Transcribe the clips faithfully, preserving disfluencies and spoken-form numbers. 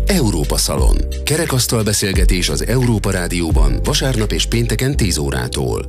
Európa Szalon. Kerekasztal beszélgetés az Európa Rádióban vasárnap és pénteken tíz órától.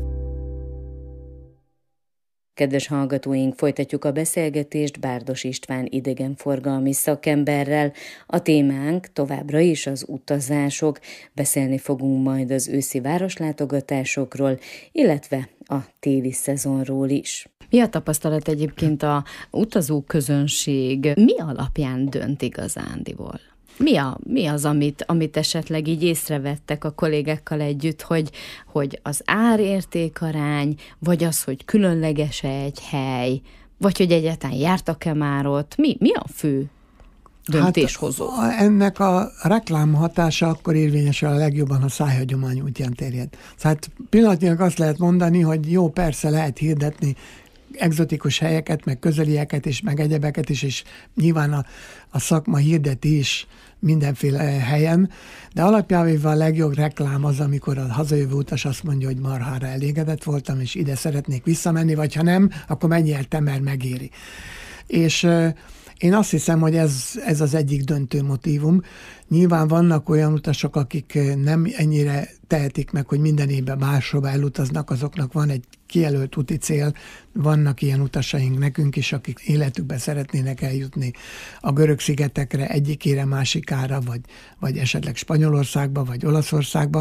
Kedves hallgatóink, folytatjuk a beszélgetést Bárdos István idegenforgalmi szakemberrel. A témánk továbbra is az utazások. Beszélni fogunk majd az őszi városlátogatásokról, illetve a téli szezonról is. Mi a tapasztalat egyébként a utazó közönség? Mi alapján dönt igazándiból? Mi, a, mi az, amit, amit esetleg így észrevettek a kollégákkal együtt, hogy, hogy az árértékarány, vagy az, hogy különleges-e egy hely, vagy hogy egyáltalán jártak-e már ott? Mi, mi a fő döntéshozó? Hát ennek a reklám hatása akkor érvényesül a legjobban, ha szájhagyomány útján terjed. Hát pillanatnyilag azt lehet mondani, hogy jó, persze lehet hirdetni egzotikus helyeket, meg közelieket is, meg egyebeket is, és nyilván a, a szakma hirdeti is mindenféle helyen, de alapjában a legjobb reklám az, amikor a hazajövő utas azt mondja, hogy marhára elégedett voltam, és ide szeretnék visszamenni, vagy ha nem, akkor mennyi eltem, mert megéri. És euh, én azt hiszem, hogy ez, ez az egyik döntő motívum. Nyilván vannak olyan utasok, akik nem ennyire tehetik meg, hogy minden évben máshova elutaznak, azoknak van egy kijelölt úti cél, vannak ilyen utasaink nekünk is, akik életükben szeretnének eljutni a Görög-szigetekre, egyikére, másikára, vagy, vagy esetleg Spanyolországba, vagy Olaszországba.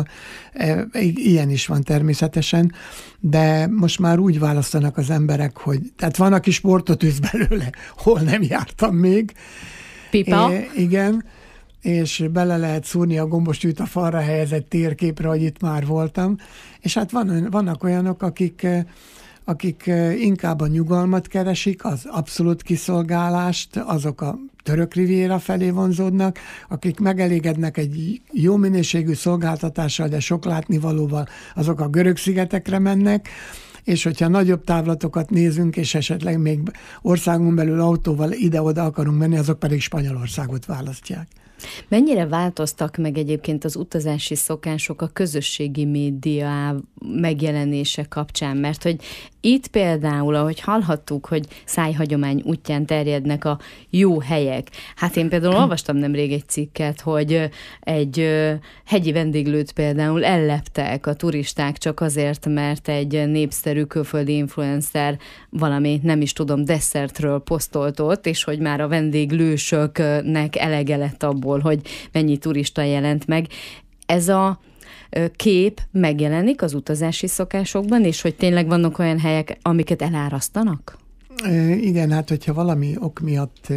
Ilyen is van természetesen, de most már úgy választanak az emberek, hogy tehát van, aki sportot űz belőle, hol nem jártam még. Pipa? É, igen, és bele lehet szúrni a gombostűt a falra helyezett térképre, hogy itt már voltam. És hát van, vannak olyanok, akik, akik inkább a nyugalmat keresik, az abszolút kiszolgálást, azok a török riviera felé vonzódnak, akik megelégednek egy jó minőségű szolgáltatással, de sok látnivalóval, azok a Görög-szigetekre mennek, és hogyha nagyobb távlatokat nézünk, és esetleg még országon belül autóval ide-oda akarunk menni, azok pedig Spanyolországot választják. Mennyire változtak meg egyébként az utazási szokások a közösségi média megjelenése kapcsán? Mert hogy itt például, ahogy hallhattuk, hogy szájhagyomány útján terjednek a jó helyek. Hát én például olvastam nemrég egy cikket, hogy egy hegyi vendéglőt például elleptek a turisták csak azért, mert egy népszerű külföldi influencer valami, nem is tudom, desszertről posztolt ott, és hogy már a vendéglősöknek elege lett abból, hogy mennyi turista jelent meg. Ez a kép megjelenik az utazási szokásokban, és hogy tényleg vannak olyan helyek, amiket elárasztanak? Igen, hát hogyha valami ok miatt,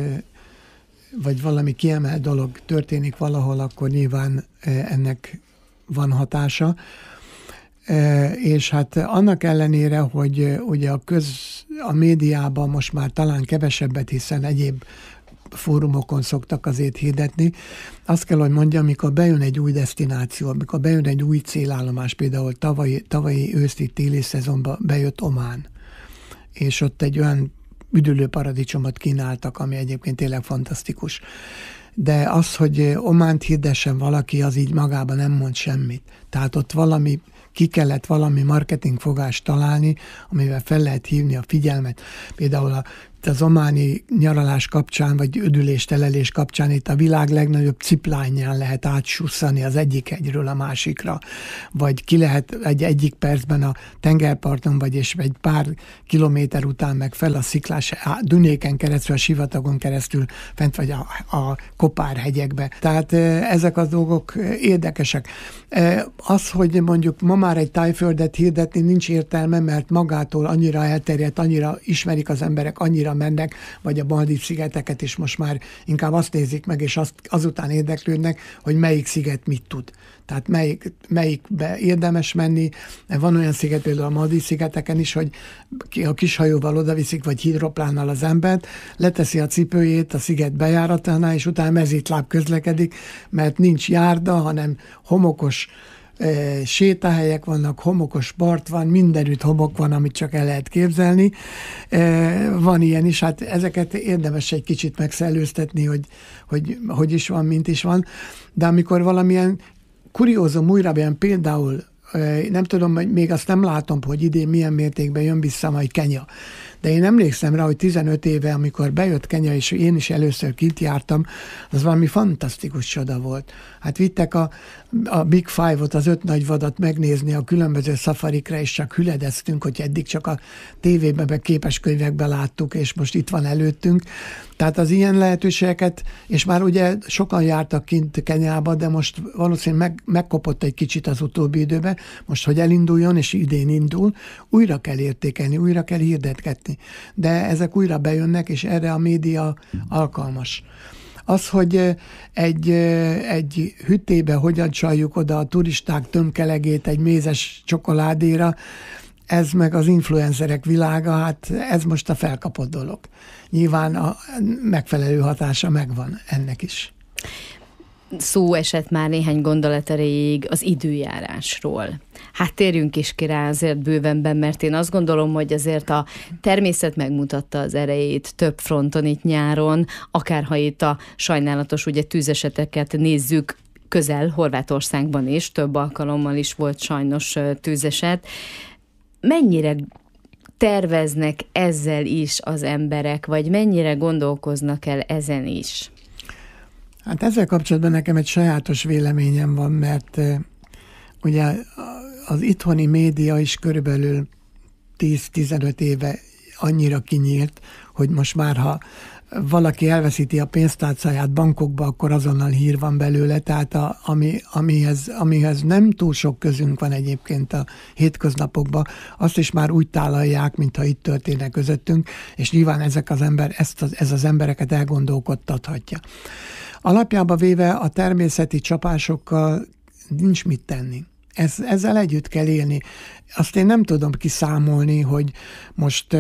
vagy valami kiemelt dolog történik valahol, akkor nyilván ennek van hatása. És hát annak ellenére, hogy ugye a, köz, a médiában most már talán kevesebbet, hiszen egyéb fórumokon szoktak azért hirdetni. Azt kell, hogy mondjam, amikor bejön egy új desztináció, amikor bejön egy új célállomás, például tavalyi, tavalyi őszi téli szezonban bejött Omán, és ott egy olyan üdülő paradicsomot kínáltak, ami egyébként tényleg fantasztikus. De az, hogy Ománt hirdessen valaki, az így magában nem mond semmit. Tehát ott valami, ki kellett valami marketingfogást találni, amivel fel lehet hívni a figyelmet. Például a az ománi nyaralás kapcsán, vagy üdülés, telelés kapcsán itt a világ legnagyobb ciplányján lehet átsusszani az egyik hegyről a másikra, vagy ki lehet egy egyik percben a tengerparton, vagy és egy pár kilométer után meg fel a sziklás Dunéken keresztül, a sivatagon keresztül fent vagy a, a Kopár-hegyekbe. Tehát ezek a dolgok érdekesek. Az, hogy mondjuk ma már egy tájföldet hirdetni nincs értelme, mert magától annyira elterjedt, annyira ismerik az emberek, annyira mennek, vagy a Maldív-szigeteket is most már inkább azt nézik meg, és azt, azután érdeklődnek, hogy melyik sziget mit tud. Tehát melyik, melyikbe érdemes menni. Van olyan sziget, például a Maldív-szigeteken is, hogy a kishajóval odaviszik, vagy hidroplánnal az embert, leteszi a cipőjét a sziget bejáratánál, és utána mezítláb közlekedik, mert nincs járda, hanem homokos sétahelyek vannak, homokos part van, mindenütt homok van, amit csak el lehet képzelni. Van ilyen is, hát ezeket érdemes egy kicsit megszellőztetni, hogy, hogy hogy is van, mint is van. De amikor valamilyen kuriózum újra bejön, például nem tudom, hogy még azt nem látom, hogy idén milyen mértékben jön vissza majd Kenya. De én emlékszem rá, hogy tizenöt éve, amikor bejött Kenya, és én is először kint jártam, az valami fantasztikus csoda volt. Hát vittek a, a Big Five-ot, az öt nagy vadat megnézni a különböző szafarikra, és csak hüledeztünk, hogy eddig csak a tévében, meg képeskönyvekben láttuk, és most itt van előttünk. Tehát az ilyen lehetőségeket, és már ugye sokan jártak kint Kenyába, de most valószínűleg meg, megkopott egy kicsit az utóbbi időben, most, hogy elinduljon, és idén indul, újra kell értékelni, újra kell hirdetgetni. De ezek újra bejönnek, és erre a média alkalmas. Az, hogy egy, egy hüttébe hogyan csaljuk oda a turisták tömkelegét egy mézes csokoládéra, ez meg az influencerek világa, hát ez most a felkapott dolog. Nyilván a megfelelő hatása megvan ennek is. Szó esett már néhány gondolat erejéig az időjárásról. Hát térjünk is ki rá azért bővenben, mert én azt gondolom, hogy azért a természet megmutatta az erejét több fronton itt nyáron, akárha itt a sajnálatos ugye tűzeseteket nézzük, közel Horvátországban is, több alkalommal is volt sajnos tűzeset. Mennyire terveznek ezzel is az emberek, vagy mennyire gondolkoznak el ezen is? Hát ezzel kapcsolatban nekem egy sajátos véleményem van, mert uh, ugye az itthoni média is körülbelül tíz-tizenöt éve annyira kinyílt, hogy most már, ha valaki elveszíti a pénztárcáját bankokba, akkor azonnal hír van belőle, tehát a, ami, amihez, amihez nem túl sok közünk van egyébként a hétköznapokban, azt is már úgy tálalják, mintha itt történne közöttünk, és nyilván ezek az ember, ezt az, ez az embereket elgondolkodtathatja. Alapjában véve a természeti csapásokkal nincs mit tenni. Ez, ezzel együtt kell élni. Azt én nem tudom kiszámolni, hogy most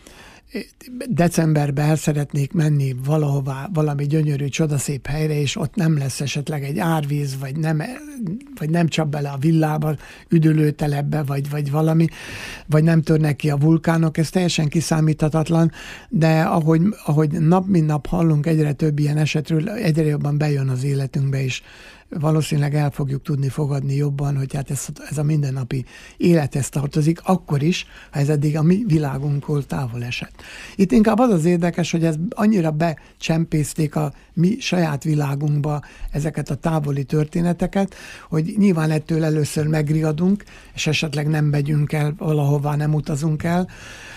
decemberben el szeretnék menni valahová, valami gyönyörű, csodaszép helyre, és ott nem lesz esetleg egy árvíz, vagy nem, vagy nem csap bele a villába, üdülőtelepbe, vagy, vagy valami, vagy nem törnek ki a vulkánok, ez teljesen kiszámíthatatlan, de ahogy, ahogy nap mint nap hallunk egyre több ilyen esetről, egyre jobban bejön az életünkbe is. Valószínűleg el fogjuk tudni fogadni jobban, hogy hát ez, ez a mindennapi élethez tartozik, akkor is, ha ez eddig a mi világunktól távol esett. Itt inkább az az érdekes, hogy ez annyira becsempészték a mi saját világunkba ezeket a távoli történeteket, hogy nyilván ettől először megriadunk, és esetleg nem megyünk el valahová, nem utazunk el,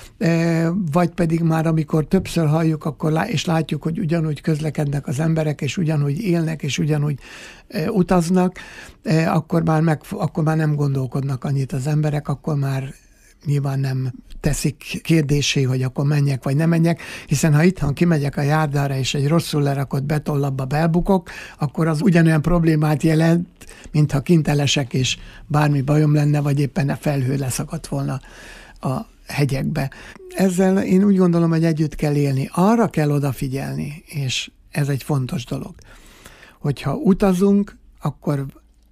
vagy pedig már amikor többször halljuk, akkor lá- és látjuk, hogy ugyanúgy közlekednek az emberek, és ugyanúgy élnek, és ugyanúgy e, utaznak, e, akkor, már meg, akkor már nem gondolkodnak annyit az emberek, akkor már nyilván nem teszik kérdésé, hogy akkor menjek, vagy nem menjek, hiszen ha itthon kimegyek a járdára, és egy rosszul lerakott betonlapba belbukok, akkor az ugyanolyan problémát jelent, mintha kint elesek, és bármi bajom lenne, vagy éppen a felhő leszakadt volna a hegyekbe. Ezzel én úgy gondolom, hogy együtt kell élni. Arra kell odafigyelni, és ez egy fontos dolog, hogyha utazunk, akkor,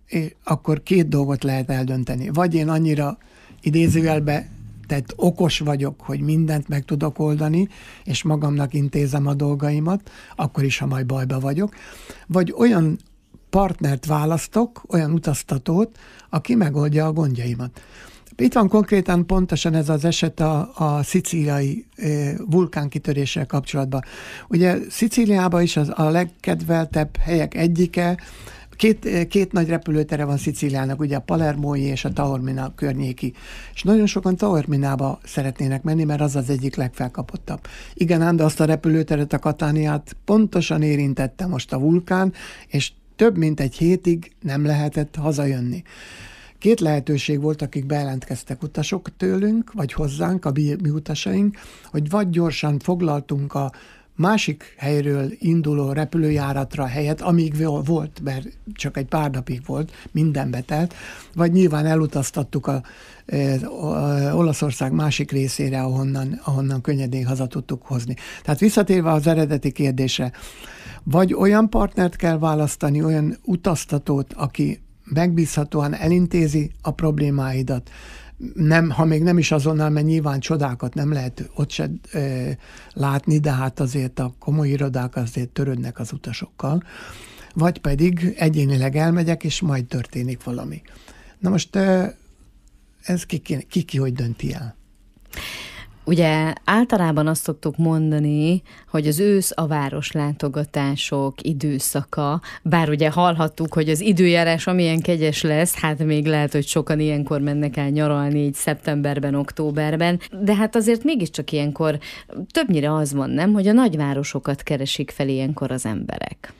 akkor két dolgot lehet eldönteni. Vagy én annyira idézőjelbe tett okos vagyok, hogy mindent meg tudok oldani, és magamnak intézem a dolgaimat, akkor is, ha majd bajba vagyok. Vagy olyan partnert választok, olyan utaztatót, aki megoldja a gondjaimat. Itt van konkrétan pontosan ez az eset a, a szicíliai e, vulkánkitöréssel kapcsolatban. Ugye Szicíliában is az a legkedveltebb helyek egyike, Két, két nagy repülőtere van Szicíliának, ugye a Palermói és a Taormina környéki. És nagyon sokan Taorminába szeretnének menni, mert az az egyik legfelkapottabb. Igen, ám, de azt a repülőteret, a Katániát pontosan érintette most a vulkán, és több mint egy hétig nem lehetett hazajönni. Két lehetőség volt, akik bejelentkeztek utasok tőlünk, vagy hozzánk, a mi, mi utasaink, hogy vagy gyorsan foglaltunk a másik helyről induló repülőjáratra helyet, amíg volt, mert csak egy pár napig volt, minden betelt, vagy nyilván elutaztattuk a, a, a Olaszország másik részére, ahonnan, ahonnan könnyedén haza tudtuk hozni. Tehát visszatérve az eredeti kérdésre, vagy olyan partnert kell választani, olyan utaztatót, aki megbízhatóan elintézi a problémáidat, nem, ha még nem is azonnal, mert nyilván csodákat nem lehet ott se e, látni, de hát azért a komoly irodák azért törődnek az utasokkal, vagy pedig egyénileg elmegyek, és majd történik valami. Na most e, ez ki, ki, ki, ki hogy dönti el? Ugye általában azt szoktuk mondani, hogy az ősz a városlátogatások időszaka, bár ugye hallhattuk, hogy az időjárás amilyen kegyes lesz, hát még lehet, hogy sokan ilyenkor mennek el nyaralni így szeptemberben, októberben, de hát azért mégiscsak ilyenkor többnyire az van, nem, hogy a nagyvárosokat keresik fel ilyenkor az emberek.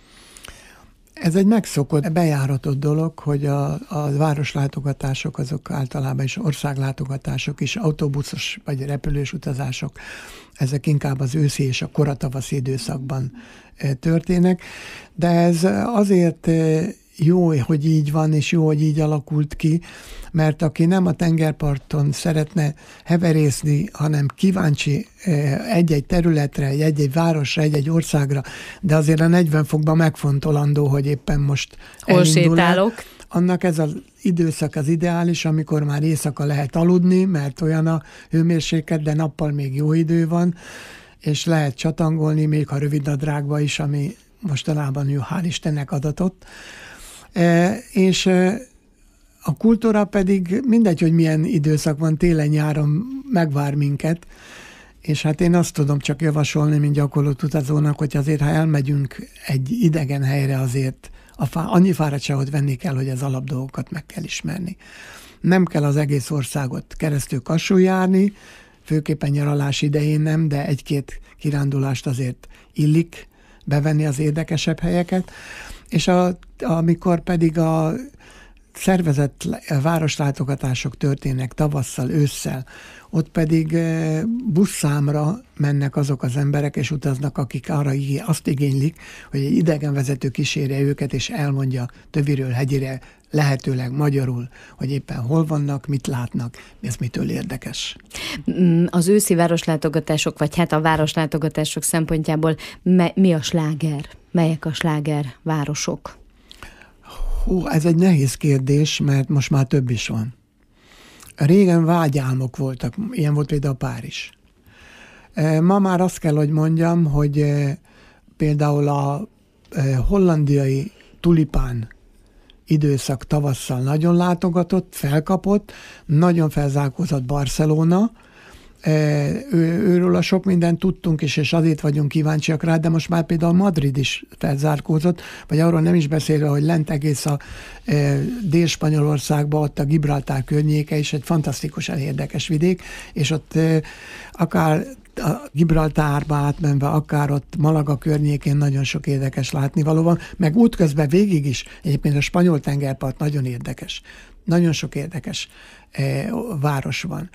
Ez egy megszokott, bejáratott dolog, hogy a, a városlátogatások azok általában is országlátogatások is, autóbuszos vagy repülős utazások, ezek inkább az őszi és a koratavaszi időszakban történnek, de ez azért jó, hogy így van, és jó, hogy így alakult ki, mert aki nem a tengerparton szeretne heverészni, hanem kíváncsi egy-egy területre, egy-egy városra, egy-egy országra, de azért a negyven fokban megfontolandó, hogy éppen most hol sétálok. Annak ez az időszak az ideális, amikor már éjszaka lehet aludni, mert olyan a hőmérséklet, de nappal még jó idő van, és lehet csatangolni, még ha rövidnadrágba is, ami mostanában jó, hál' Istennek adatott. E, és e, a kultúra pedig mindegy, hogy milyen időszak van, télen-nyáron megvár minket, és hát én azt tudom csak javasolni, mint gyakorlott utazónak, hogy azért, ha elmegyünk egy idegen helyre, azért a fá, annyi fáradtságot venni kell, hogy az alapdolgokat meg kell ismerni. Nem kell az egész országot keresztül kassul járni, főképpen nyaralás idején nem, de egy-két kirándulást azért illik bevenni az érdekesebb helyeket, és a, amikor pedig a szervezett városlátogatások történnek tavasszal, ősszel, ott pedig buszszámra mennek azok az emberek, és utaznak, akik arra azt igénylik, hogy egy idegenvezető kísérje őket, és elmondja töviről hegyire, lehetőleg magyarul, hogy éppen hol vannak, mit látnak, ez mitől érdekes. Az őszi városlátogatások, vagy hát a városlátogatások szempontjából mi a sláger? Melyek a sláger városok? Hú, ez egy nehéz kérdés, mert most már több is van. Régen vágyálmok voltak, ilyen volt például Párizs. Ma már azt kell, hogy mondjam, hogy például a hollandiai tulipán időszak tavasszal nagyon látogatott, felkapott, nagyon felzárkózott Barcelona. Ő, őről a sok mindent tudtunk is, és azért vagyunk kíváncsiak rá, de most már például Madrid is felzárkózott, vagy arról nem is beszélve, hogy lent egész a e, Dél-Spanyolországban, ott a Gibraltár környéke is egy fantasztikusan érdekes vidék, és ott e, akár a Gibraltárba átmenve, akár ott Malaga környékén nagyon sok érdekes látnivaló van, meg útközben végig is, egyébként a spanyol tengerpart nagyon érdekes. Nagyon sok érdekes e, város van.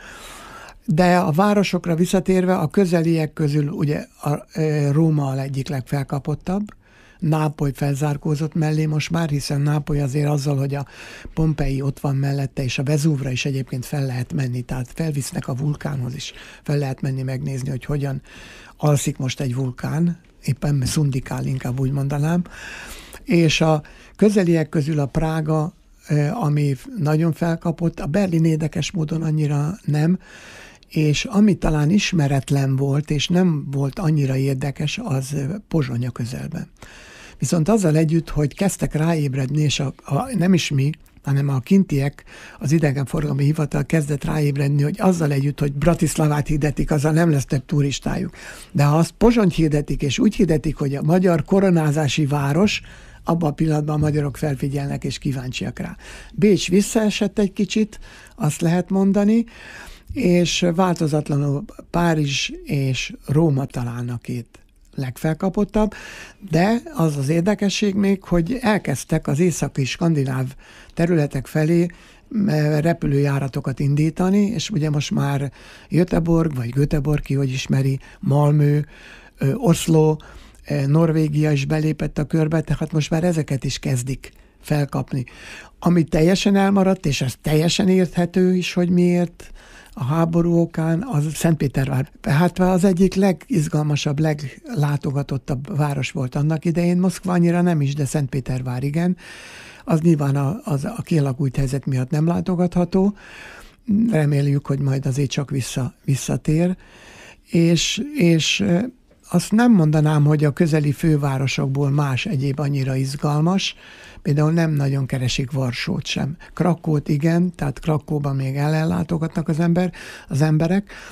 De a városokra visszatérve, a közeliek közül ugye a e, Róma a egyik legfelkapottabb, Nápoly felzárkózott mellé most már, hiszen Nápoly azért azzal, hogy a Pompei ott van mellette, és a Vezúvra is egyébként fel lehet menni, tehát felvisznek a vulkánhoz is, fel lehet menni megnézni, hogy hogyan alszik most egy vulkán, éppen szundikál, inkább úgy mondanám. És a közeliek közül a Prága, ami nagyon felkapott, a Berlin érdekes módon annyira nem, és ami talán ismeretlen volt, és nem volt annyira érdekes, az Pozsony a közelben. Viszont azzal együtt, hogy kezdtek ráébredni, és a, a, nem is mi, hanem a kintiek, az idegenforgalmi hivatal kezdett ráébredni, hogy azzal együtt, hogy Bratislavát hirdetik, azzal nem lesz több turistájuk. De ha azt Pozsonyt hirdetik, és úgy hirdetik, hogy a magyar koronázási város, abban a pillanatban a magyarok felfigyelnek, és kíváncsiak rá. Bécs visszaesett egy kicsit, azt lehet mondani, és változatlanul Párizs és Róma talán a két legfelkapottabb, de az az érdekesség még, hogy elkezdtek az északi skandináv területek felé repülőjáratokat indítani, és ugye most már Göteborg, vagy Göteborg, ki hogy ismeri, Malmö, Oslo, Norvégia is belépett a körbe, tehát most már ezeket is kezdik felkapni. Ami teljesen elmaradt, és ez teljesen érthető is, hogy miért, a háború okán, az Szentpétervár. Hát az egyik legizgalmasabb, leglátogatottabb város volt annak idején. Moszkva annyira nem is, de Szentpétervár igen. Az nyilván a, az, a kialakult helyzet miatt nem látogatható. Reméljük, hogy majd azért csak vissza, visszatér. És, és azt nem mondanám, hogy a közeli fővárosokból más egyéb annyira izgalmas. Például nem nagyon keresik Varsót sem. Krakót igen, tehát Krakóban még ellátogatnak az ember, az emberek,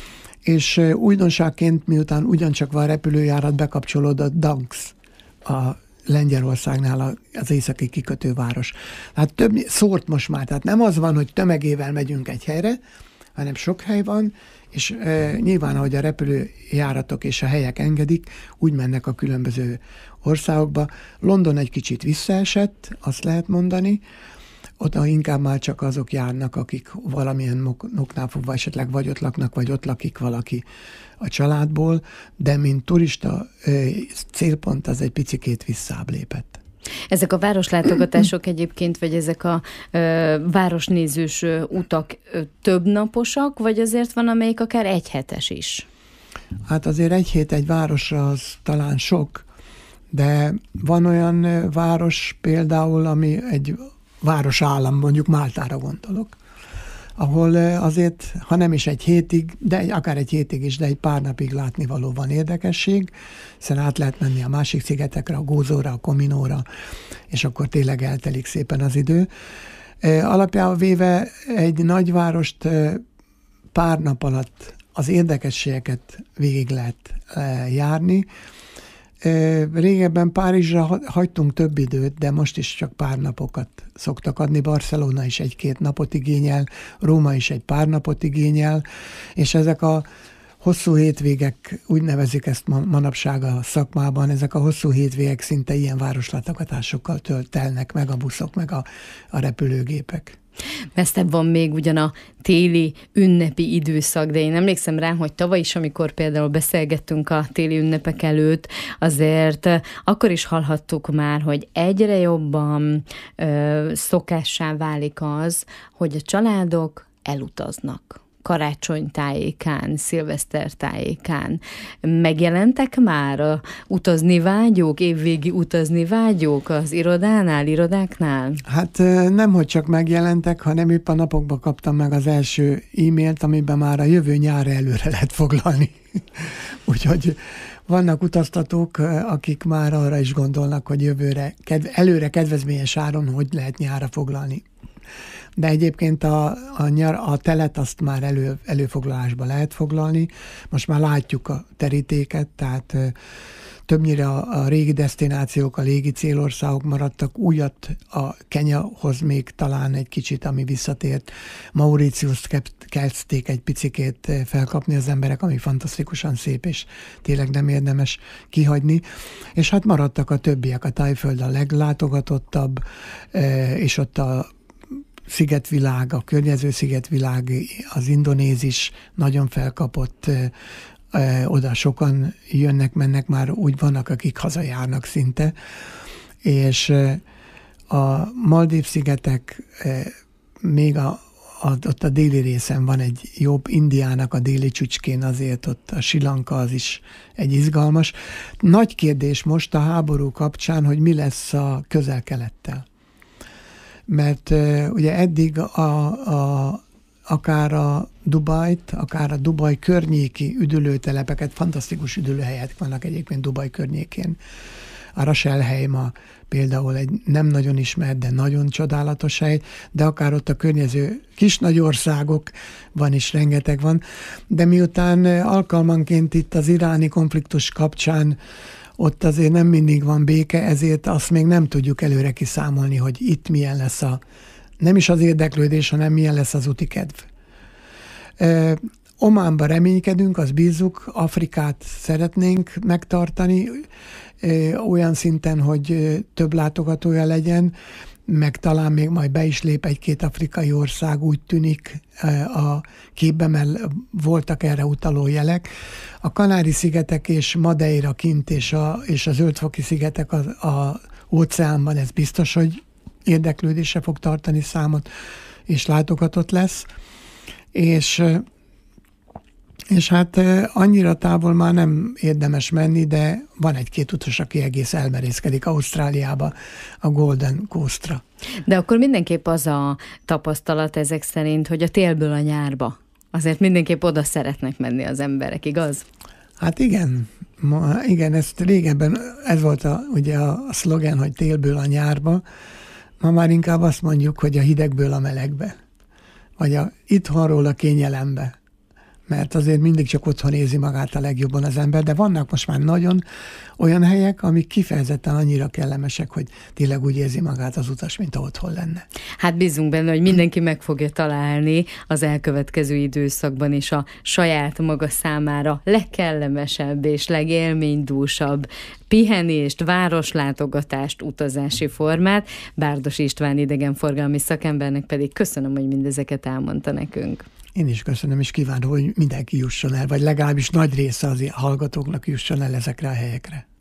és újdonságként, miután ugyancsak van repülőjárat, bekapcsolódott Danks, a Lengyelországnál az északi kikötőváros. Hát több szórt most már, tehát nem az van, hogy tömegével megyünk egy helyre, hanem sok hely van, és e, nyilván, ahogy a repülőjáratok és a helyek engedik, úgy mennek a különböző országokba. London egy kicsit visszaesett, azt lehet mondani, oda inkább már csak azok járnak, akik valamilyen oknál fogva esetleg vagy ott laknak, vagy ott lakik valaki a családból, de mint turista célpont az egy picikét visszább lépett. Ezek a városlátogatások egyébként, vagy ezek a ö, városnézős ö, utak ö, több naposak, vagy azért van, amelyik akár egyhetes is? Hát azért egy hét egy városra az talán sok, de van olyan város például, ami egy városállam, mondjuk Máltára gondolok, ahol azért, ha nem is egy hétig, de akár egy hétig is, de egy pár napig látnivaló van érdekesség, hiszen át lehet menni a másik szigetekre, a Gózóra, a Kominóra, és akkor tényleg eltelik szépen az idő. Alapjában véve egy nagyvárost pár nap alatt az érdekességeket végig lehet járni. Régebben Párizsra hagytunk több időt, de most is csak pár napokat szoktak adni. Barcelona is egy-két napot igényel, Róma is egy pár napot igényel, és ezek a hosszú hétvégek, úgy nevezik ezt manapság a szakmában, ezek a hosszú hétvégek szinte ilyen városlátogatásokkal telnek meg a buszok, meg a, a repülőgépek. Messzebb van még ugyan a téli ünnepi időszak, de én emlékszem rá, hogy tavaly is, amikor például beszélgettünk a téli ünnepek előtt, azért akkor is hallhattuk már, hogy egyre jobban ö, szokássá válik az, hogy a családok elutaznak. Karácsony tájékán, szilveszter tájékán. Megjelentek már a utazni vágyók, évvégi utazni vágyók az irodánál, irodáknál? Hát nem, hogy csak megjelentek, hanem épp a napokban kaptam meg az első e-mailt, amiben már a jövő nyárra előre lehet foglalni. Úgyhogy vannak utaztatók, akik már arra is gondolnak, hogy jövőre, előre kedvezményes áron hogy lehet nyárra foglalni. De egyébként a, a, nyar, a telet azt már elő, előfoglalásba lehet foglalni. Most már látjuk a terítéket, tehát ö, többnyire a, a régi desztinációk, a légi célországok maradtak, újat a Kenyahoz még talán egy kicsit, ami visszatért. Mauritiuszt kezdték egy picikét felkapni az emberek, ami fantasztikusan szép, és tényleg nem érdemes kihagyni. És hát maradtak a többiek, a Tájföld a leglátogatottabb, ö, és ott a szigetvilág, a környező szigetvilág, az indonéz is nagyon felkapott, ö, ö, oda sokan jönnek, mennek, már úgy vannak, akik hazajárnak szinte, és ö, a Maldív-szigetek ö, még a, a, ott a déli részen van egy jobb, Indiának a déli csücskén, azért ott a Sri Lanka az is egy izgalmas. Nagy kérdés most a háború kapcsán, hogy mi lesz a Közel-Kelettel. Mert uh, ugye eddig a, a, akár a Dubajt, akár a Dubaj környéki üdülőtelepeket, fantasztikus üdülőhelyek vannak egyébként Dubaj környékén. A Ras Al Khaimah például egy nem nagyon ismert, de nagyon csodálatos hely, de akár ott a környező kis-nagy országokban is rengeteg van. De miután alkalmanként itt az iráni konfliktus kapcsán ott azért nem mindig van béke, ezért azt még nem tudjuk előre kiszámolni, hogy itt milyen lesz a, nem is az érdeklődés, hanem milyen lesz az úti kedv. E, Ománba reménykedünk, azt bízzuk, Afrikát szeretnénk megtartani, e, olyan szinten, hogy több látogatója legyen, meg talán még majd be is lép egy-két afrikai ország, úgy tűnik a képben, mert voltak erre utaló jelek. A Kanári-szigetek és Madeira kint és, a, és az Zöld-foki szigetek az a óceánban, ez biztos, hogy érdeklődésre fog tartani számot, és látogatott lesz. És, és hát annyira távol már nem érdemes menni, de van egy-két utas, aki egész elmerészkedik Ausztráliába, a Golden Coastra. De akkor mindenképp az a tapasztalat ezek szerint, hogy a télből a nyárba. Azért mindenképp oda szeretnek menni az emberek, igaz? Hát igen, ma, igen, ezt régebben, ez volt a, ugye a szlogen, hogy télből a nyárba. Ma már inkább azt mondjuk, hogy a hidegből a melegbe. Vagy a itthonról a kényelembe. mert azért mindig csak otthon érzi magát a legjobban az ember, de vannak most már nagyon olyan helyek, amik kifejezetten annyira kellemesek, hogy tényleg úgy érzi magát az utas, mint ahol otthon lenne. Hát bízunk benne, hogy mindenki meg fogja találni az elkövetkező időszakban is a saját maga számára legkellemesebb és legélménydúsabb pihenést, városlátogatást, utazási formát. Bárdos István idegenforgalmi szakembernek pedig köszönöm, hogy mindezeket elmondta nekünk. Én is köszönöm, és kívánom, hogy mindenki jusson el, vagy legalábbis nagy része az hallgatóknak jusson el ezekre a helyekre.